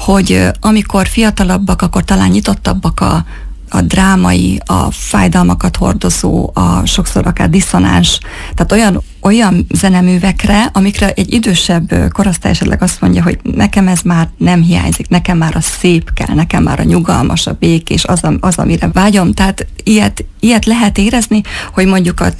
hogy amikor fiatalabbak, akkor talán nyitottabbak a drámai, a fájdalmakat hordozó, a sokszor akár diszonáns, tehát olyan zeneművekre, amikre egy idősebb korosztály esetleg azt mondja, hogy nekem ez már nem hiányzik, nekem már a szép kell, nekem már a nyugalmas, a békés, az amire vágyom. Tehát ilyet lehet érezni, hogy mondjuk a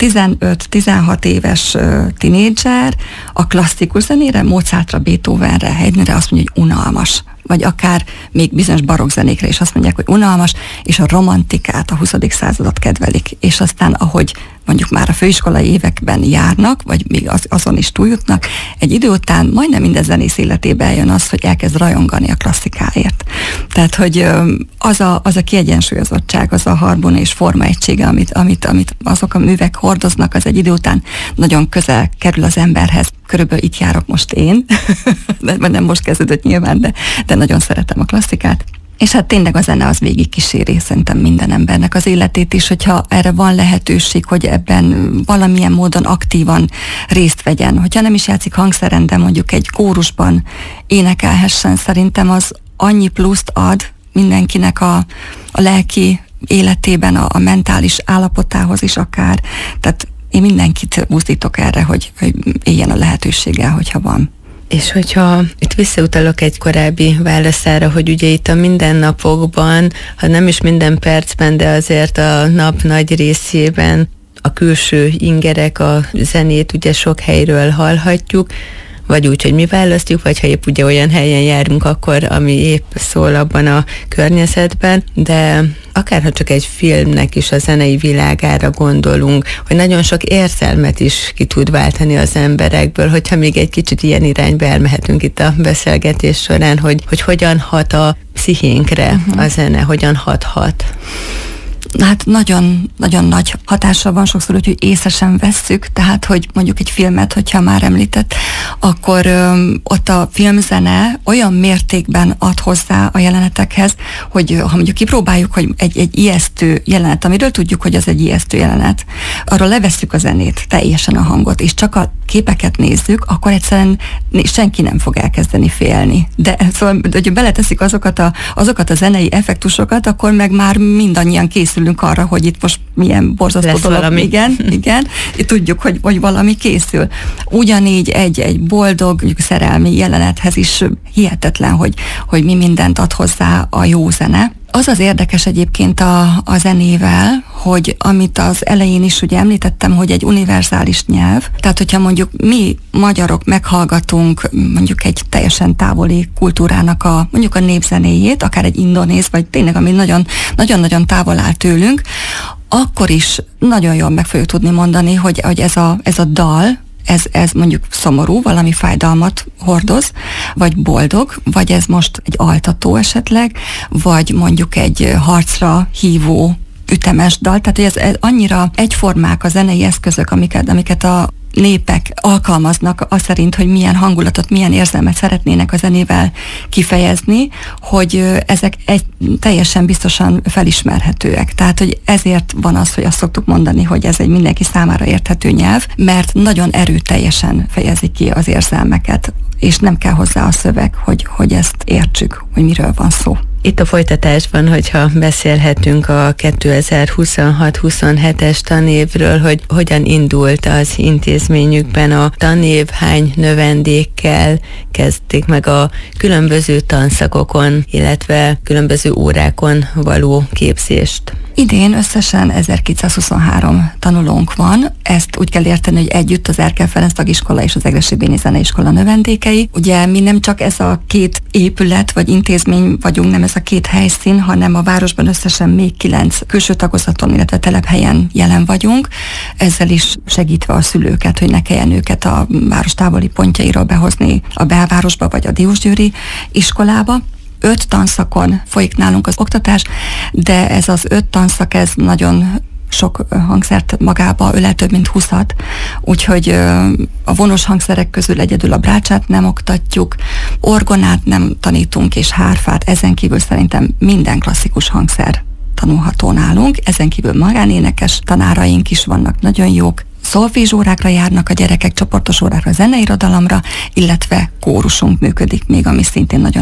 15-16 éves tinédzser a klasszikus zenére, Mozartra, Beethovenre, Haydnre azt mondja, hogy unalmas. Vagy akár még bizonyos barokkzenékre is azt mondják, hogy unalmas, és a romantikát, a 20. századot kedvelik. És aztán, ahogy mondjuk már a főiskolai években járnak, vagy még azon is túljutnak, egy idő után majdnem minden zenész életében eljön az, hogy elkezd rajongani a klasszikáért. Tehát, hogy az a kiegyensúlyozottság, az a harmónia és forma egysége, amit azok a művek hordoznak, az egy idő után nagyon közel kerül az emberhez. Körülbelül itt járok most én, de nem most kezdődött nyilván, de nagyon szeretem a klasszikát. És hát tényleg a zene az végig kíséri szerintem minden embernek az életét is, hogyha erre van lehetőség, hogy ebben valamilyen módon aktívan részt vegyen. Hogyha nem is játszik hangszeren, de mondjuk egy kórusban énekelhessen, szerintem az annyi pluszt ad mindenkinek a lelki életében, a mentális állapotához is akár. Tehát én mindenkit buzdítok erre, hogy éljen a lehetőséggel, hogyha van. És hogyha itt visszautalok egy korábbi válaszára, hogy ugye itt a mindennapokban, ha nem is minden percben, de azért a nap nagy részében a külső ingerek, a zenét ugye sok helyről hallhatjuk, vagy úgy, hogy mi választjuk, vagy ha épp ugye olyan helyen járunk akkor, ami épp szól abban a környezetben, de akárha csak egy filmnek is a zenei világára gondolunk, hogy nagyon sok érzelmet is ki tud váltani az emberekből, hogyha még egy kicsit ilyen irányba elmehetünk itt a beszélgetés során, hogy hogyan hat a pszichénkre a zene, hogyan hathat. Hát nagyon, nagyon nagy hatása van sokszor, hogy észre sem vesszük, tehát, hogy mondjuk egy filmet, hogyha már említett, akkor ott a filmzene olyan mértékben ad hozzá a jelenetekhez, hogy ha mondjuk kipróbáljuk, hogy egy ijesztő jelenet, amiről tudjuk, hogy az egy ijesztő jelenet, arról levesszük a zenét, teljesen a hangot, és csak a képeket nézzük, akkor egyszerűen senki nem fog elkezdeni félni. De szóval, hogy beleteszik azokat a zenei effektusokat, akkor meg már mindannyian készülünk arra, hogy itt most milyen borzasztó dolog. Valami. Igen. Itt tudjuk, hogy valami készül. Ugyanígy egy boldog, szerelmi jelenethez is hihetetlen, hogy mi mindent ad hozzá a jó zene. Az az érdekes egyébként a zenével, hogy amit az elején is ugye említettem, hogy egy univerzális nyelv, tehát hogyha mondjuk mi magyarok meghallgatunk mondjuk egy teljesen távoli kultúrának mondjuk a népzenéjét, akár egy indonéz, vagy tényleg ami nagyon-nagyon távol áll tőlünk, akkor is nagyon jól meg fogjuk tudni mondani, hogy ez a dal, ez mondjuk szomorú, valami fájdalmat hordoz, vagy boldog, vagy ez most egy altató esetleg, vagy mondjuk egy harcra hívó ütemes dal. Tehát hogy ez annyira egyformák a zenei eszközök, amiket a népek alkalmaznak az szerint, hogy milyen hangulatot, milyen érzelmet szeretnének a zenével kifejezni, hogy ezek teljesen biztosan felismerhetőek. Tehát, hogy ezért van az, hogy azt szoktuk mondani, hogy ez egy mindenki számára érthető nyelv, mert nagyon erőteljesen fejezi ki az érzelmeket, és nem kell hozzá a szöveg, hogy ezt értsük, hogy miről van szó. Itt a folytatásban, hogyha beszélhetünk a 2026-27-es tanévről, hogy hogyan indult az intézményükben a tanév, hány növendékkel kezdték meg a különböző tanszakokon, illetve különböző órákon való képzést. Idén összesen 1223 tanulónk van, ezt úgy kell érteni, hogy együtt az Erkel Ferenc Tagiskola és az Egressy Béni Zeneiskola növendékei. Ugye mi nem csak ez a két épület vagy intézmény vagyunk, nem ez a két helyszín, hanem a városban összesen még 9 külső tagozaton, illetve telephelyen jelen vagyunk, ezzel is segítve a szülőket, hogy ne kelljen őket a város távoli pontjairól behozni a belvárosba vagy a Diósgyőri iskolába. 5 tanszakon folyik nálunk az oktatás, de ez az 5 tanszak, ez nagyon sok hangszert magába ölel, több mint 20-at, úgyhogy a vonós hangszerek közül egyedül a brácsát nem oktatjuk, orgonát nem tanítunk, és hárfát, ezen kívül szerintem minden klasszikus hangszer tanulható nálunk, ezen kívül magánénekes tanáraink is vannak, nagyon jók, szolfézsórákra járnak a gyerekek, csoportos órákra, zeneirodalomra, illetve kórusunk működik még, ami szintén nagyon